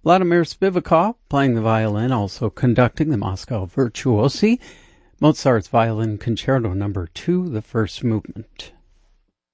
Vladimir Spivakov playing the violin, also conducting the Moscow Virtuosi, Mozart's Violin Concerto No. 2, the first movement.